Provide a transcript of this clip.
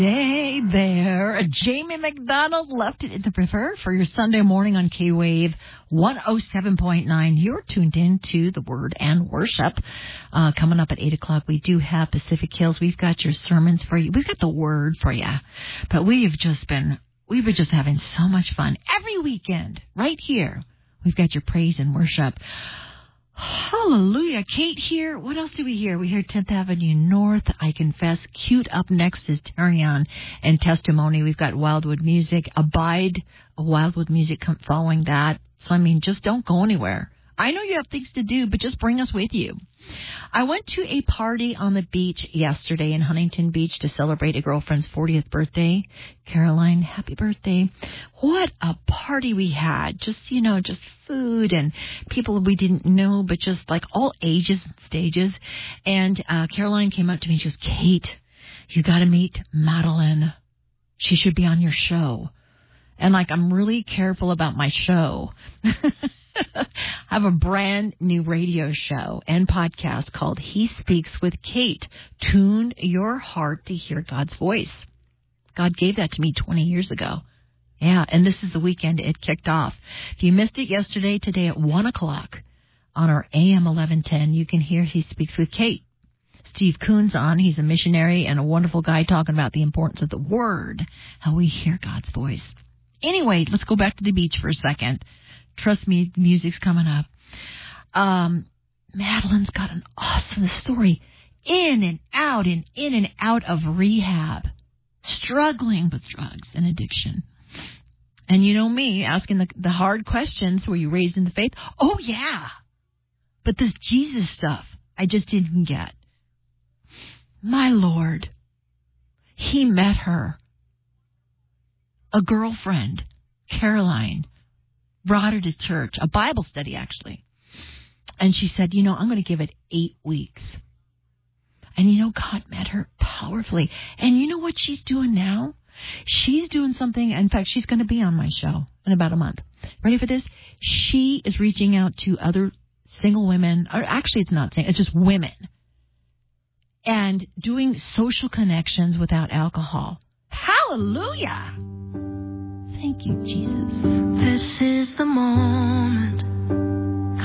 Hey there, Jamie McDonald left it in the river for your Sunday morning on K-Wave 107.9. You're tuned in to the Word and Worship. Coming up at 8 o'clock, we do have Pacific Hills. We've got your sermons for you. We've got the Word for you. But we've been just having so much fun every weekend right here. We've got your praise and worship. Hallelujah. Kate here. What else do we hear? We hear 10th Avenue North, I Confess. Cute up next is Tarion and Testimony. We've got Wildwood Music. Abide, Wildwood Music following that. So, just don't go anywhere. I know you have things to do, but just bring us with you. I went to a party on the beach yesterday in Huntington Beach to celebrate a girlfriend's 40th birthday. Caroline, happy birthday. What a party we had. Just food and people we didn't know, but just like all ages and stages. And Caroline came up to me and she goes, Kate, you got to meet Madeline. She should be on your show. And I'm really careful about my show. I have a brand new radio show and podcast called He Speaks with Kate. Tune your heart to hear God's voice. God gave that to me 20 years ago. Yeah, and this is the weekend it kicked off. If you missed it yesterday, today at 1 o'clock on our AM 1110, you can hear He Speaks with Kate. Steve Coon's on. He's a missionary and a wonderful guy talking about the importance of the Word, how we hear God's voice. Anyway, let's go back to the beach for a second. Trust me, the music's coming up. Madeline's got an awesome story. In and out of rehab. Struggling with drugs and addiction. And you know me, asking the hard questions. Were you raised in the faith? Oh, yeah. But this Jesus stuff, I just didn't get. My Lord. He met her. A girlfriend, Caroline, brought her to church, a Bible study, actually. And she said, I'm going to give it 8 weeks. And, God met her powerfully. And you know what she's doing now? She's doing something. In fact, she's going to be on my show in about a month. Ready for this? She is reaching out to other single women. Or actually, it's not single. It's just women. And doing social connections without alcohol. Hallelujah. Thank you, Jesus. This is the moment